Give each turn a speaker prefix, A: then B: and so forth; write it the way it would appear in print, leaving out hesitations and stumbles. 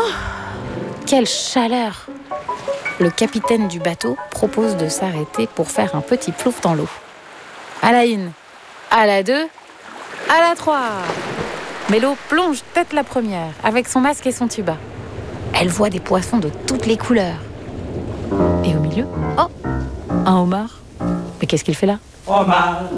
A: Quelle chaleur! Le capitaine du bateau propose de s'arrêter pour faire un petit plouf dans l'eau. À la 1, à la 2, à la 3. Mélo plonge tête la première avec son masque et son tuba. Elle voit des poissons de toutes les couleurs. Et au milieu, oh, un homard. Mais qu'est-ce qu'il fait là?
B: Homard,